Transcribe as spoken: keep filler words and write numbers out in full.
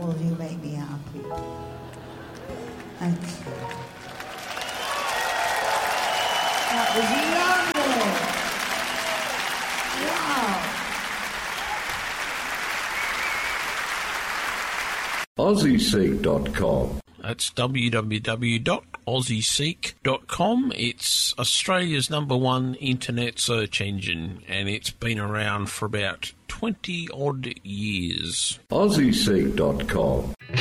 wonderful. You make me happy. Thank you. That was lovely. Wow. Aussie Seek dot com. That's w w w dot aussie seek dot com. It's Australia's number one internet search engine, and it's been around for about twenty odd years. Aussie Seek dot com.